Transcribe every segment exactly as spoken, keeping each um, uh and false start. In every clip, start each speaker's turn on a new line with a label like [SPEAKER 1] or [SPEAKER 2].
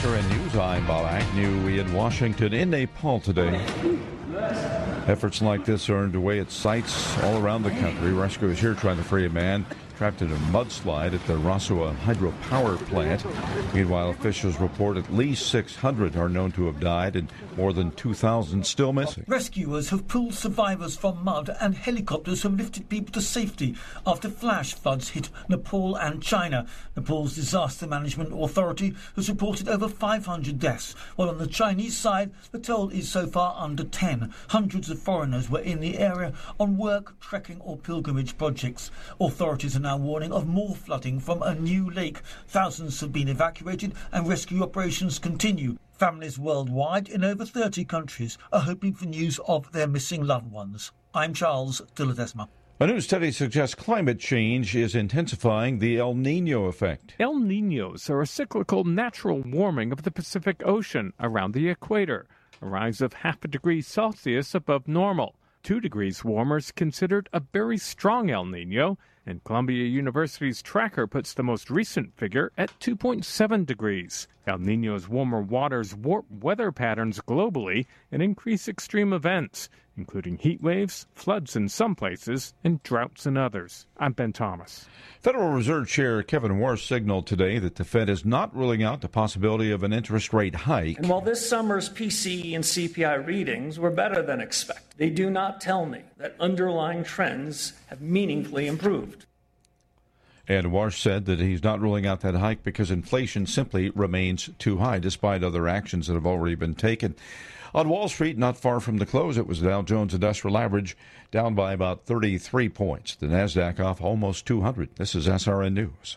[SPEAKER 1] S R N News, I'm Bob Agnew in Washington. In Nepal today, efforts like this are underway at sites all around the country. Rescuers here trying to free a man trapped in a mudslide at the Rasua hydropower plant. Meanwhile, officials report at least six hundred are known to have died and more than two thousand still missing.
[SPEAKER 2] Rescuers have pulled survivors from mud and helicopters have lifted people to safety after flash floods hit Nepal and China. Nepal's Disaster Management Authority has reported over five hundred deaths, while on the Chinese side, the toll is so far under ten. Hundreds of foreigners were in the area on work, trekking or pilgrimage projects. Authorities are now warning of more flooding from a new lake. Thousands have been evacuated and rescue operations continue. Families worldwide in over thirty countries are hoping for news of their missing loved ones. I'm Charles de Ledesma.
[SPEAKER 1] A new study suggests climate change is intensifying the El Nino effect.
[SPEAKER 3] El Ninos are a cyclical natural warming of the Pacific Ocean around the equator, a rise of half a degree Celsius above normal. Two degrees warmer is considered a very strong El Nino, and Columbia University's tracker puts the most recent figure at two point seven degrees. El Nino's warmer waters warp weather patterns globally and increase extreme events, including heat waves, floods in some places, and droughts in others. I'm Ben Thomas.
[SPEAKER 1] Federal Reserve Chair Kevin Warsh signaled today that the Fed is not ruling out the possibility of an interest rate hike.
[SPEAKER 4] And while this summer's P C E and C P I readings were better than expected, they do not tell me that underlying trends have meaningfully improved.
[SPEAKER 1] And Warsh said that he's not ruling out that hike because inflation simply remains too high, despite other actions that have already been taken. On Wall Street, not far from the close, it was the Dow Jones Industrial Average down by about thirty-three points. The NASDAQ off almost two hundred. This is S R N News.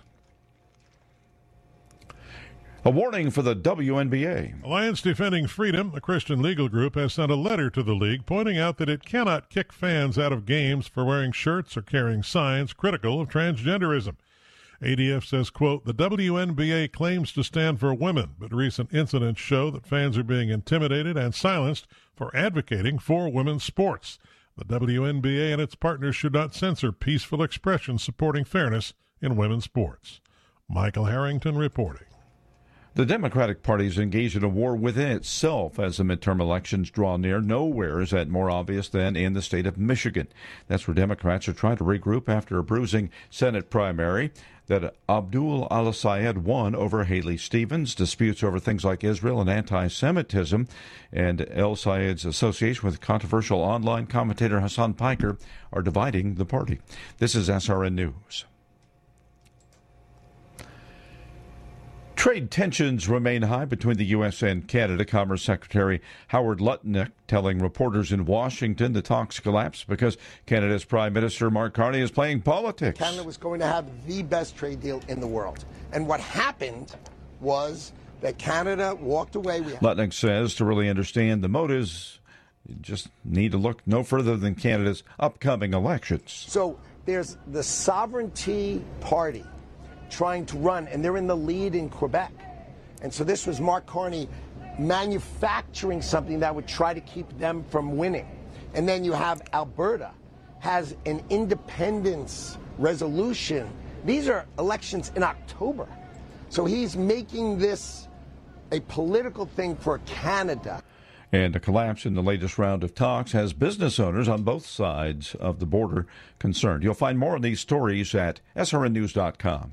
[SPEAKER 1] A warning for the W N B A.
[SPEAKER 5] Alliance Defending Freedom, a Christian legal group, has sent a letter to the league pointing out that it cannot kick fans out of games for wearing shirts or carrying signs critical of transgenderism. A D F says, quote, the W N B A claims to stand for women, but recent incidents show that fans are being intimidated and silenced for advocating for women's sports. The W N B A and its partners should not censor peaceful expression supporting fairness in women's sports. Michael Harrington reporting.
[SPEAKER 1] The Democratic Party is engaged in a war within itself as the midterm elections draw near. Nowhere is that more obvious than in the state of Michigan. That's where Democrats are trying to regroup after a bruising Senate primary that Abdul Al-Sayed won over Haley Stevens. Disputes over things like Israel and anti-Semitism and El-Sayed's association with controversial online commentator Hassan Piker are dividing the party. This is S R N News. Trade tensions remain high between the U S and Canada. Commerce Secretary Howard Lutnick telling reporters in Washington the talks collapsed because Canada's Prime Minister Mark Carney is playing politics.
[SPEAKER 6] Canada was going to have the best trade deal in the world. And what happened was that Canada walked away. We
[SPEAKER 1] Lutnick says to really understand the motives, you just need to look no further than Canada's upcoming elections.
[SPEAKER 6] So there's the Sovereignty Party trying to run, and they're in the lead in Quebec. And so this was Mark Carney manufacturing something that would try to keep them from winning. And then you have Alberta has an independence resolution. These are elections in October. So he's making this a political thing for Canada.
[SPEAKER 1] And a collapse in the latest round of talks has business owners on both sides of the border concerned. You'll find more on these stories at S R N news dot com.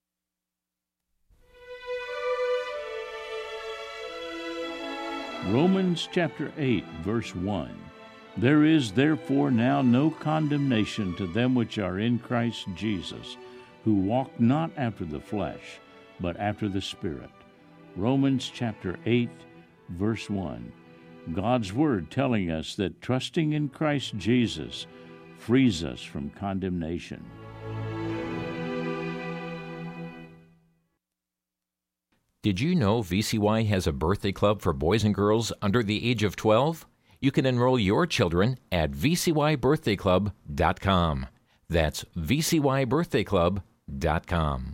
[SPEAKER 7] Romans chapter eight, verse one. There is therefore now no condemnation to them which are in Christ Jesus, who walk not after the flesh, but after the Spirit. Romans chapter eight, verse one. God's Word telling us that trusting in Christ Jesus frees us from condemnation.
[SPEAKER 8] Did you know V C Y has a birthday club for boys and girls under the age of twelve? You can enroll your children at v c y birthday club dot com. That's v c y birthday club dot com.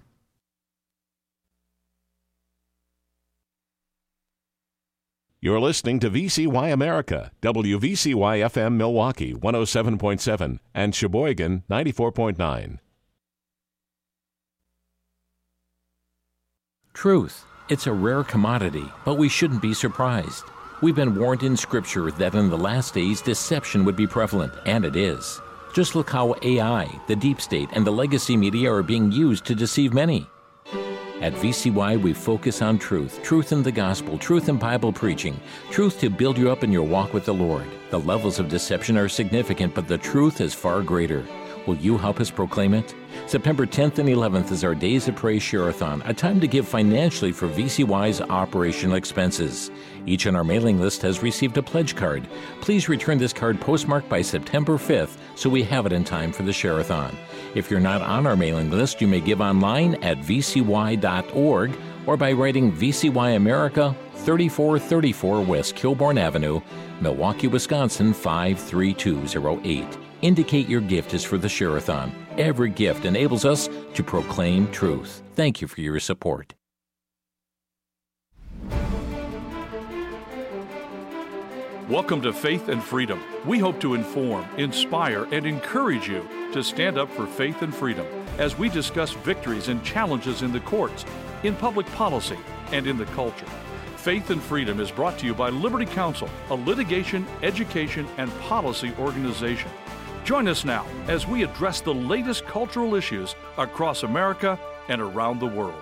[SPEAKER 9] You're listening to V C Y America, W V C Y F M Milwaukee one oh seven point seven and Sheboygan ninety-four point nine.
[SPEAKER 8] Truth. It's a rare commodity, but we shouldn't be surprised. We've been warned in Scripture that in the last days deception would be prevalent, and it is. Just look how A I, the deep state, and the legacy media are being used to deceive many. At V C Y, we focus on truth, truth in the gospel, truth in Bible preaching, truth to build you up in your walk with the Lord. The levels of deception are significant, but the truth is far greater. Will you help us proclaim it? September tenth and eleventh is our Days of Praise Share-a-thon, a time to give financially for V C Y's operational expenses. Each on our mailing list has received a pledge card. Please return this card postmarked by September fifth so we have it in time for the Share-a-thon. If you're not on our mailing list, you may give online at v c y dot org or by writing V C Y America, thirty-four thirty-four West Kilbourne Avenue, Milwaukee, Wisconsin five three two zero eight. Indicate your gift is for the Share-a-thon. Every gift enables us to proclaim truth. Thank you for your support.
[SPEAKER 10] Welcome to Faith and Freedom. We hope to inform, inspire, and encourage you to stand up for faith and freedom as we discuss victories and challenges in the courts, in public policy, and in the culture. Faith and Freedom is brought to you by Liberty Counsel, a litigation, education, and policy organization. Join us now as we address the latest cultural issues across America and around the world.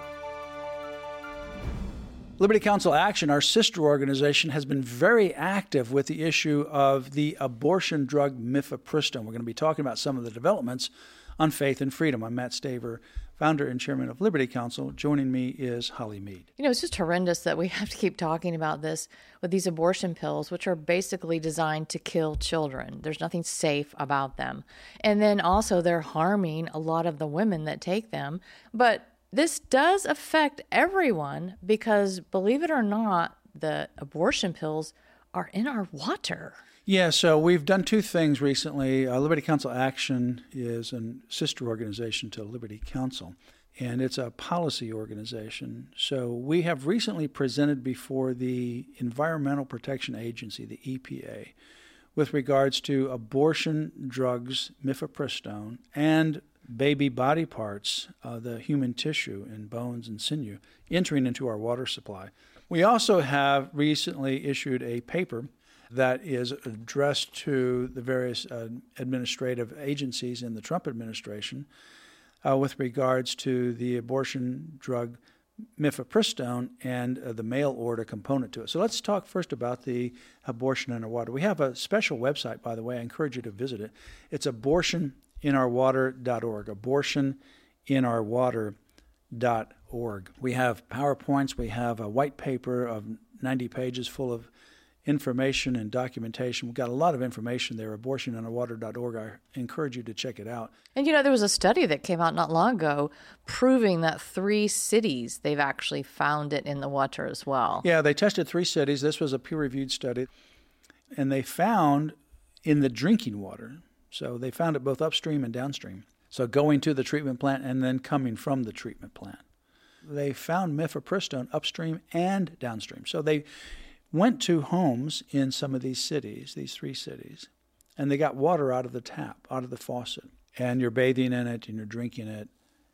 [SPEAKER 11] Liberty Counsel Action, our sister organization, has been very active with the issue of the abortion drug mifepristone. We're going to be talking about some of the developments on Faith and Freedom. I'm Matt Staver, founder and chairman of Liberty Counsel. Joining me is Holly Mead.
[SPEAKER 12] You know, it's just horrendous that we have to keep talking about this with these abortion pills, which are basically designed to kill children. There's nothing safe about them. And then also they're harming a lot of the women that take them. But this does affect everyone because, believe it or not, the abortion pills are in our water.
[SPEAKER 11] Yeah, so we've done two things recently. Uh, Liberty Counsel Action is a sister organization to Liberty Counsel, and it's a policy organization. So we have recently presented before the Environmental Protection Agency, the E P A, with regards to abortion drugs, mifepristone, and baby body parts, uh, the human tissue and bones and sinew, entering into our water supply. We also have recently issued a paper that is addressed to the various uh, administrative agencies in the Trump administration uh, with regards to the abortion drug mifepristone and uh, the mail order component to it. So let's talk first about the abortion in our water. We have a special website, by the way. I encourage you to visit it. It's abortion in our water dot org, abortion in our water dot org. We have PowerPoints. We have a white paper of ninety pages full of information and documentation. We've got a lot of information there, abortion in our water dot org. I encourage you to check it out.
[SPEAKER 12] And, you know, there was a study that came out not long ago proving that three cities, they've actually found it in the water as well.
[SPEAKER 11] Yeah, they tested three cities. This was a peer-reviewed study. And they found in the drinking water, so they found it both upstream and downstream, so going to the treatment plant and then coming from the treatment plant. They found mifepristone upstream and downstream. So they went to homes in some of these cities, these three cities, and they got water out of the tap, out of the faucet, and you're bathing in it and you're drinking it.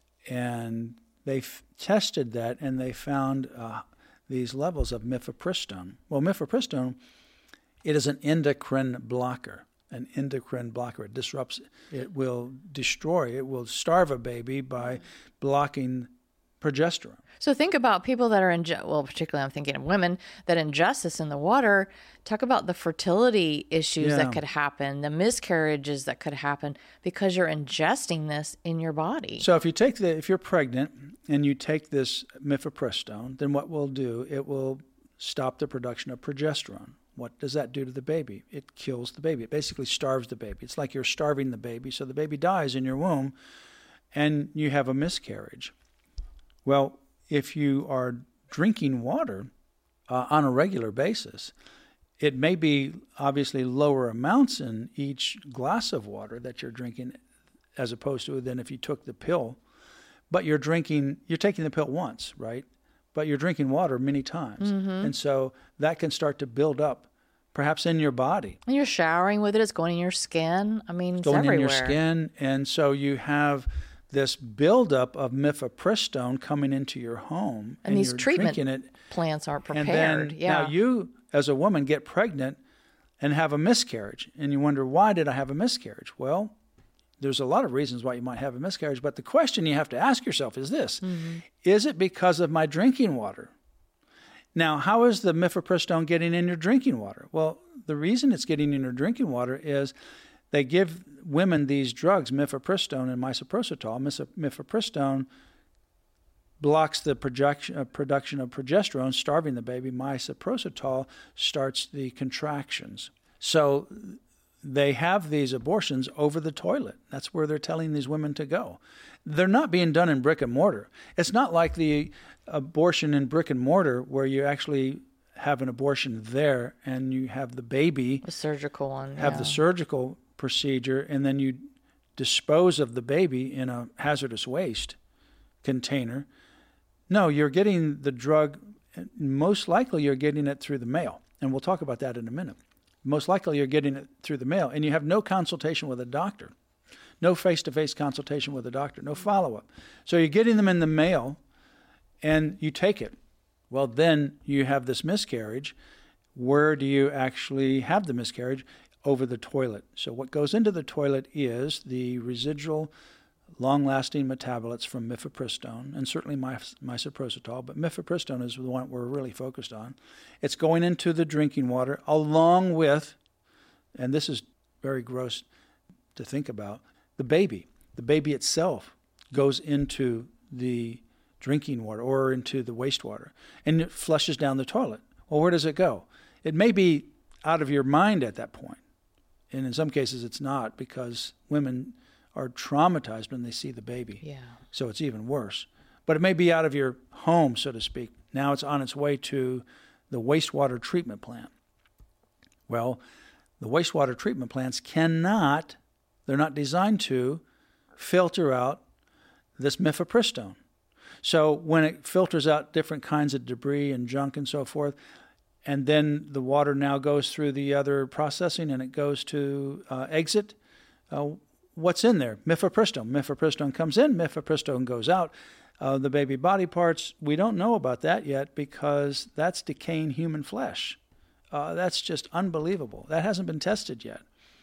[SPEAKER 11] And they f- tested that, and they found uh, these levels of mifepristone. Well, mifepristone, it is an endocrine blocker. An endocrine blocker. It disrupts, it will destroy, it will starve a baby by blocking progesterone.
[SPEAKER 12] So think about people that are in, well, particularly I'm thinking of women that ingest this in the water. Talk about the fertility issues
[SPEAKER 11] Yeah.
[SPEAKER 12] that could happen, the miscarriages that could happen because you're ingesting this in your body.
[SPEAKER 11] So if you take the, if you're pregnant and you take this mifepristone, then what we'll do, it will stop the production of progesterone. What does that do to the baby? It kills the baby. It basically starves the baby. It's like you're starving the baby, so the baby dies in your womb, and you have a miscarriage. Well, if you are drinking water uh, on a regular basis, it may be obviously lower amounts in each glass of water that you're drinking as opposed to than if you took the pill. But you're drinking, you're taking the pill once, right? But you're drinking water many times.
[SPEAKER 12] Mm-hmm.
[SPEAKER 11] And so that can start to build up, perhaps in your body.
[SPEAKER 12] And you're showering with it. It's going in your skin. I mean, it's
[SPEAKER 11] going
[SPEAKER 12] everywhere.
[SPEAKER 11] in your skin. And so you have this buildup of mifepristone coming into your home.
[SPEAKER 12] And, and these treatment it, plants aren't prepared.
[SPEAKER 11] And then
[SPEAKER 12] yeah.
[SPEAKER 11] now you, as a woman, get pregnant and have a miscarriage. And you wonder, why did I have a miscarriage? Well, there's a lot of reasons why you might have a miscarriage. But the question you have to ask yourself is this. Mm-hmm. Is it because of my drinking water? Now, how is the mifepristone getting in your drinking water? Well, the reason it's getting in your drinking water is they give women these drugs, mifepristone and misoprostol. Mifepristone blocks the production, uh, production of progesterone, starving the baby. Misoprostol starts the contractions. So they have these abortions over the toilet. That's where they're telling these women to go. They're not being done in brick and mortar. It's not like the abortion in brick and mortar where you actually have an abortion there and you have the baby.
[SPEAKER 12] The surgical one.
[SPEAKER 11] Have
[SPEAKER 12] yeah.
[SPEAKER 11] the surgical procedure, and then you dispose of the baby in a hazardous waste container. No, you're getting the drug, most likely you're getting it through the mail. And we'll talk about that in a minute. Most likely you're getting it through the mail, and you have no consultation with a doctor, no face-to-face consultation with a doctor, no follow-up. So you're getting them in the mail, and you take it. Well, then you have this miscarriage. Where do you actually have the miscarriage? Over the toilet. So what goes into the toilet is the residual long-lasting metabolites from mifepristone, and certainly mis- misoprostol, but mifepristone is the one we're really focused on. It's going into the drinking water along with, and this is very gross to think about, the baby. The baby itself goes into the drinking water or into the wastewater, and it flushes down the toilet. Well, where does it go? It may be out of your mind at that point. And in some cases it's not, because women are traumatized when they see the baby.
[SPEAKER 12] Yeah.
[SPEAKER 11] So it's even worse. But it may be out of your home, so to speak. Now it's on its way to the wastewater treatment plant. Well, the wastewater treatment plants cannot, they're not designed to filter out this mifepristone. So when it filters out different kinds of debris and junk and so forth, and then the water now goes through the other processing and it goes to uh, exit. Uh, what's in there? Mifepristone. Mifepristone comes in, mifepristone goes out. Uh, the baby body parts, we don't know about that yet because that's decaying human flesh. Uh, that's just unbelievable. That hasn't been tested yet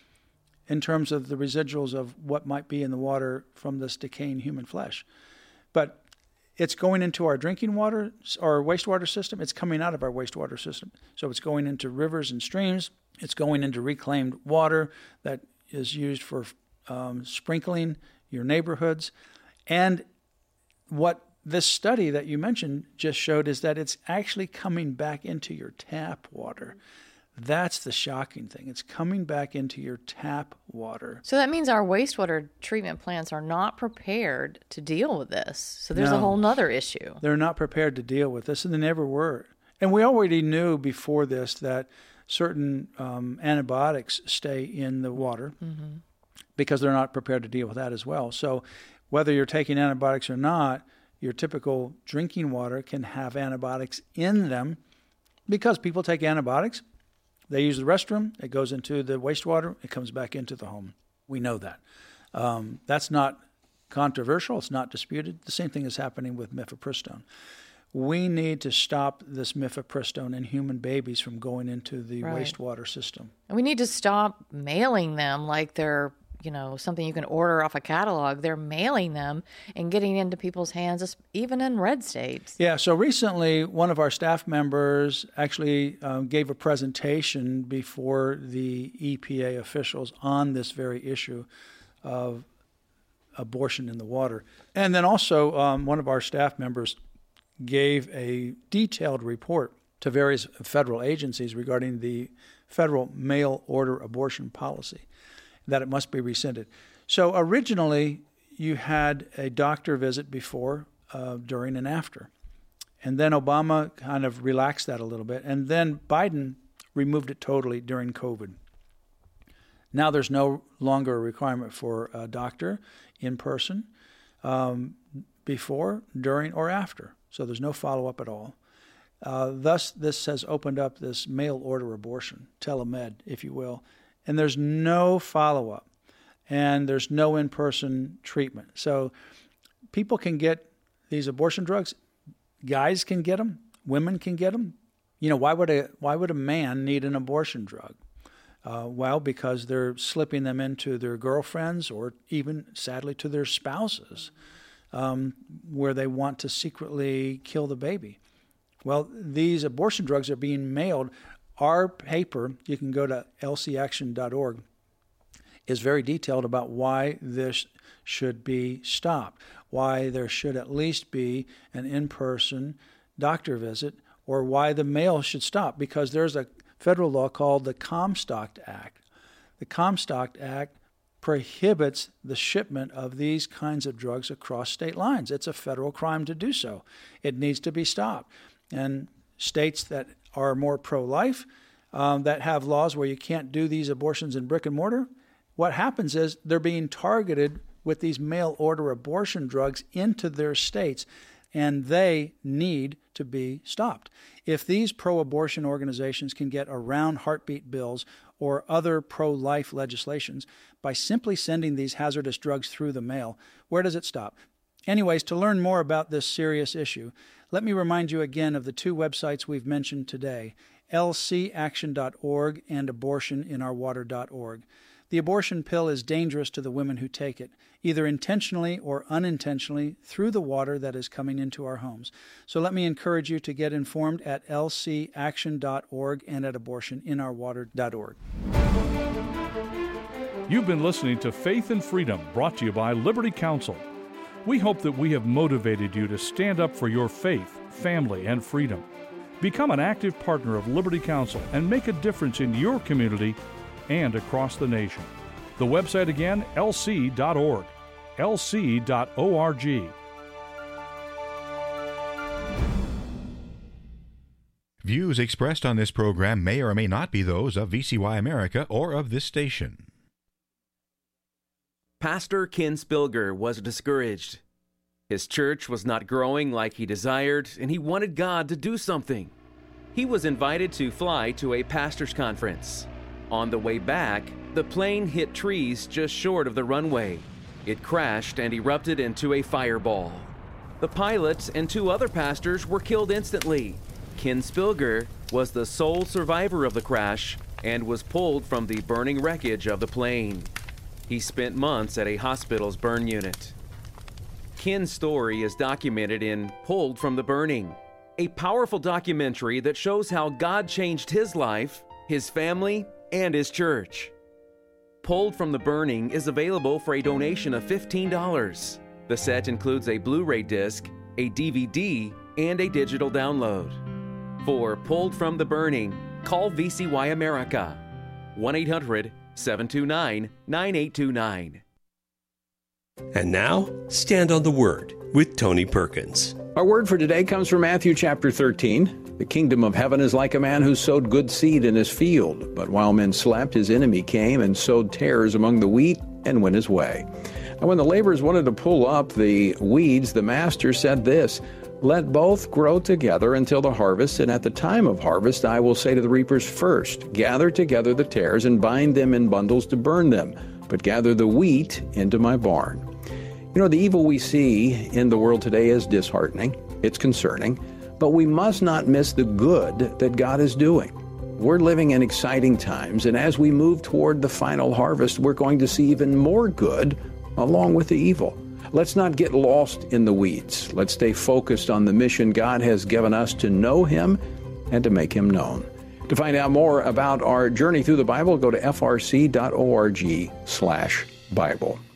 [SPEAKER 11] in terms of the residuals of what might be in the water from this decaying human flesh. But it's going into our drinking water, our wastewater system. It's coming out of our wastewater system. So it's going into rivers and streams. It's going into reclaimed water that is used for um, sprinkling your neighborhoods. And what this study that you mentioned just showed is that it's actually coming back into your tap water. That's the shocking thing. It's coming back into your tap water.
[SPEAKER 12] So that means our wastewater treatment plants are not prepared to deal with this. So there's
[SPEAKER 11] No,
[SPEAKER 12] a whole nother issue.
[SPEAKER 11] They're not prepared to deal with this, and they never were. And we already knew before this that certain um, antibiotics stay in the water mm-hmm. because they're not prepared to deal with that as well. So whether you're taking antibiotics or not, your typical drinking water can have antibiotics in them because people take antibiotics. They use the restroom, it goes into the wastewater, it comes back into the home. We know that. Um, that's not controversial, it's not disputed. The same thing is happening with mifepristone. We need to stop this mifepristone in human babies from going into the right. wastewater system.
[SPEAKER 12] And we need to stop mailing them like they're, you know, something you can order off a catalog. They're mailing them and getting into people's hands, even in red states.
[SPEAKER 11] Yeah, so recently one of our staff members actually um, gave a presentation before the E P A officials on this very issue of abortion in the water. And then also um, one of our staff members gave a detailed report to various federal agencies regarding the federal mail order abortion policy, that it must be rescinded. So originally, you had a doctor visit before, uh, during, and after. And then Obama kind of relaxed that a little bit. And then Biden removed it totally during COVID. Now there's no longer a requirement for a doctor in person um, before, during, or after. So there's no follow-up at all. Uh, thus, this has opened up this mail order abortion, telemed, if you will. And there's no follow-up. and there's no in-person treatment. So people can get these abortion drugs. Guys can get them. Women can get them. You know, why would a why would a man need an abortion drug? Uh, well, because they're slipping them into their girlfriends or even, sadly, to their spouses, um, where they want to secretly kill the baby. Well, these abortion drugs are being mailed. Our paper, you can go to L C action dot org, is very detailed about why this should be stopped, why there should at least be an in-person doctor visit, or why the mail should stop, because there's a federal law called the Comstock Act. The Comstock Act prohibits the shipment of these kinds of drugs across state lines. It's a federal crime to do so. It needs to be stopped. And states that are more pro-life, um, that have laws where you can't do these abortions in brick and mortar, what happens is they're being targeted with these mail-order abortion drugs into their states, and they need to be stopped. If these pro-abortion organizations can get around heartbeat bills or other pro-life legislations by simply sending these hazardous drugs through the mail, where does it stop? Anyways, to learn more about this serious issue, let me remind you again of the two websites we've mentioned today, L C action dot org and abortion in our water dot org. The abortion pill is dangerous to the women who take it, either intentionally or unintentionally, through the water that is coming into our homes. So let me encourage you to get informed at L C action dot org and at abortion in our water dot org.
[SPEAKER 10] You've been listening to Faith and Freedom, brought to you by Liberty Counsel. We hope that we have motivated you to stand up for your faith, family, and freedom. Become an active partner of Liberty Counsel and make a difference in your community and across the nation. The website again, L C dot org, L C dot org.
[SPEAKER 13] Views expressed on this program may or may not be those of V C Y America or of this station.
[SPEAKER 14] Pastor Ken Spilger was discouraged. His church was not growing like he desired, and he wanted God to do something. He was invited to fly to a pastor's conference. On the way back, the plane hit trees just short of the runway. It crashed and erupted into a fireball. The pilot and two other pastors were killed instantly. Ken Spilger was the sole survivor of the crash and was pulled from the burning wreckage of the plane. He spent months at a hospital's burn unit. Ken's story is documented in Pulled from the Burning, a powerful documentary that shows how God changed his life, his family, and his church. Pulled from the Burning is available for a donation of fifteen dollars. The set includes a Blu-ray disc, a D V D, and a digital download. For Pulled from the Burning, call V C Y America, one eight hundred, seven two nine, nine eight two nine.
[SPEAKER 15] And now, Stand on the Word with Tony Perkins.
[SPEAKER 16] Our word for today comes from Matthew chapter thirteen. The kingdom of heaven is like a man who sowed good seed in his field, but while men slept, his enemy came and sowed tares among the wheat and went his way. And when the laborers wanted to pull up the weeds, the master said this, "Let both grow together until the harvest, and at the time of harvest I will say to the reapers, first, gather together the tares and bind them in bundles to burn them, but gather the wheat into my barn." You know, the evil we see in the world today is disheartening. It's concerning. But we must not miss the good that God is doing. We're living in exciting times, and as we move toward the final harvest, we're going to see even more good along with the evil. Let's not get lost in the weeds. Let's stay focused on the mission God has given us to know Him and to make Him known. To find out more about our journey through the Bible, go to f r c dot org slash Bible.